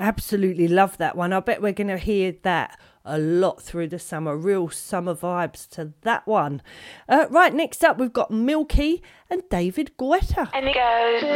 Absolutely love that one. I bet we're going to hear that a lot through the summer. Real summer vibes to that one. Right, next up we've got Milky and David Guetta. And it goes.